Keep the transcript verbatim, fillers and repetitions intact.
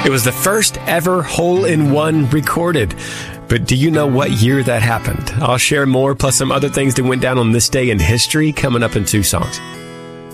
It was the first ever hole-in-one recorded. But do you know what year that happened? I'll share more, plus some other things that went down on this day in history coming up in two songs.